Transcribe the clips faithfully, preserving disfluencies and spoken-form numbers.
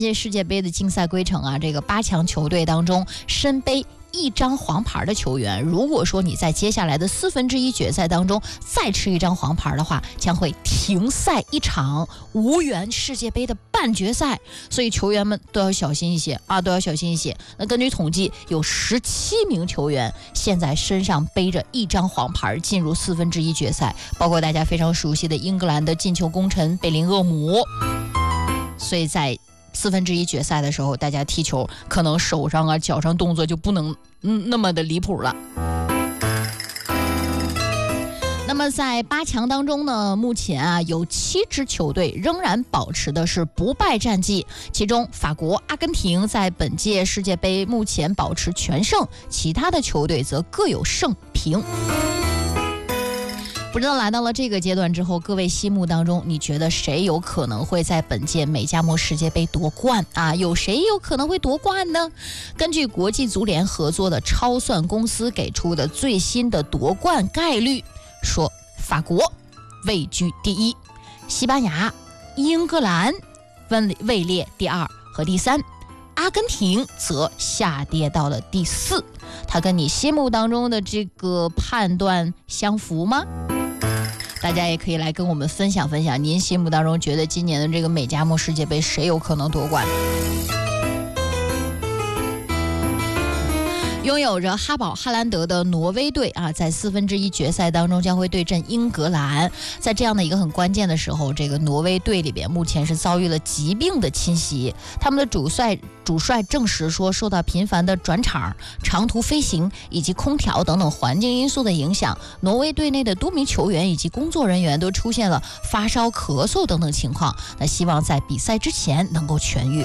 届世界杯的竞赛规程啊，这个八强球队当中身背一张黄牌的球员，如果说你在接下来的四分之一决赛当中再吃一张黄牌的话，将会停赛一场，无缘世界杯的半决赛。所以球员们都要小心一些啊，都要小心一些。那根据统计，有十七名球员现在身上背着一张黄牌进入四分之一决赛，包括大家非常熟悉的英格兰的进球功臣贝林厄姆。所以在四分之一决赛的时候，大家踢球可能手上啊脚上动作就不能嗯那么的离谱了。那么在八强当中呢，目前啊有七支球队仍然保持的是不败战绩，其中法国、阿根廷在本届世界杯目前保持全胜，其他的球队则各有胜平。不知道来到了这个阶段之后，各位心目当中，你觉得谁有可能会在本届美加墨世界杯夺冠啊？有谁有可能会夺冠呢？根据国际足联合作的超算公司给出的最新的夺冠概率，说法国位居第一，西班牙、英格兰位列第二和第三，阿根廷则下跌到了第四。它跟你心目当中的这个判断相符吗？大家也可以来跟我们分享分享，您心目当中觉得今年的这个美加墨世界杯谁有可能夺冠？拥有着哈堡、哈兰德的挪威队啊，在四分之一决赛当中将会对阵英格兰。在这样的一个很关键的时候，这个挪威队里边目前是遭遇了疾病的侵袭，他们的主帅主帅证实说，受到频繁的转场、长途飞行以及空调等等环境因素的影响，挪威队内的多名球员以及工作人员都出现了发烧、咳嗽等等情况。那希望在比赛之前能够痊愈。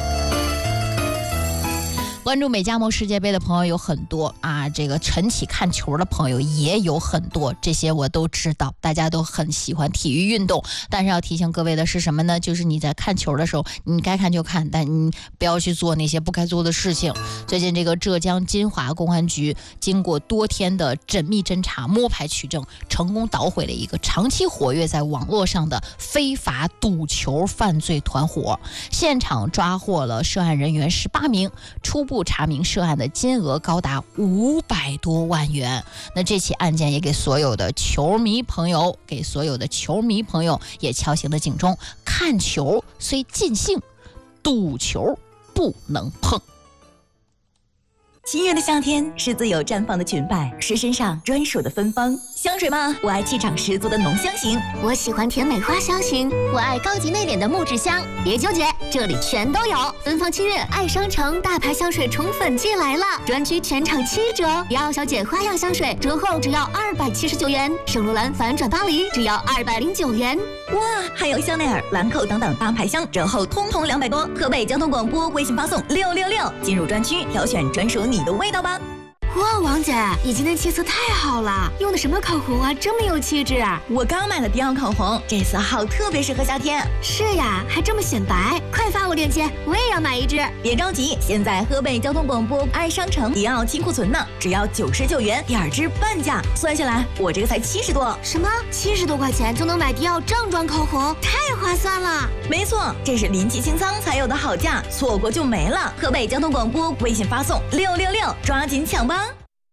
关注美加墨世界杯的朋友有很多啊，这个晨起看球的朋友也有很多，这些我都知道，大家都很喜欢体育运动。但是要提醒各位的是什么呢？就是你在看球的时候，你该看就看，但你不要去做那些不该做的事情。最近这个浙江金华公安局经过多天的缜密侦查、摸排取证，成功捣毁了一个长期活跃在网络上的非法赌球犯罪团伙，现场抓获了涉案人员十八名，初步查明涉案的金额高达五百多万元。那这起案件也给所有的球迷朋友给所有的球迷朋友也敲醒了警钟，看球虽尽兴，赌球不能碰。 七月的夏天是自由绽放的裙摆，是身上专属的芬芳。香水吗？我爱气场十足的浓香型， 我喜欢甜美花香型，我爱高级内敛的木质香。别纠结，这里全都有。芬芳七月爱商城大牌香水宠粉季来了，专区全场七折，迪奥小姐花样香水折后只要二百七十九元，圣罗兰反转巴黎只要二百零九元。 哇，还有香奈儿、兰蔻等等大牌香折后通通两百多。河北交通广播微信发送六六六，进入专区挑选专属你的味道吧。 哇，王姐，你今天气色太好了，用的什么口红啊，这么有气质？ 我刚买了迪奥口红，这色号特别适合夏天。 是呀，还这么显白，快发我链接，我也要买一支。 别着急，现在河北交通广播爱商城迪奥清库存呢，只要九十九元，第二支半价，算下来我这个才七十多。 什么？七十多块钱就能买迪奥正装口红，太划算了。 没错，这是临期清仓才有的好价，错过就没了。河北交通广播微信发送六六六，抓紧抢吧。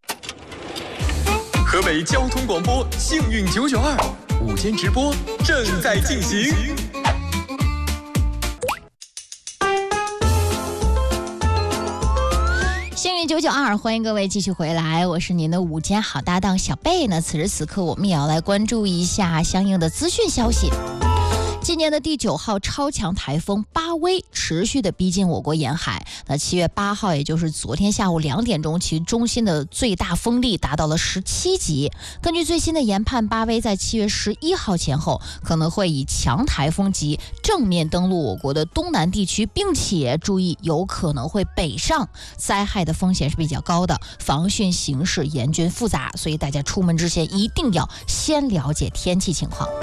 河北交通广播幸运九九二午间直播正在进行。 幸运九九二，欢迎各位继续回来，我是您的午间好搭档小贝呢。此时此刻，我们也要来关注一下相应的资讯消息。今年的第九号超强台风巴威持续的逼近我国沿海。那七月八号，也就是昨天下午两点钟，其中心的最大风力达到了十七级。根据最新的研判，巴威在七月十一号前后可能会以强台风级正面登陆我国的东南地区，并且注意有可能会北上，灾害的风险是比较高的，防汛形势严峻复杂，所以大家出门之前一定要先了解天气情况。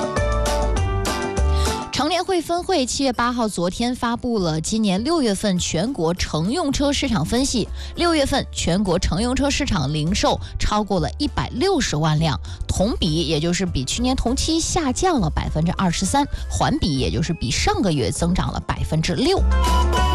乘联会分会七月八号昨天发布了今年六月份全国乘用车市场分析。六月份全国乘用车市场零售超过了一百六十万辆，同比也就是比去年同期下降了百分之二十三，环比也就是比上个月增长了百分之六。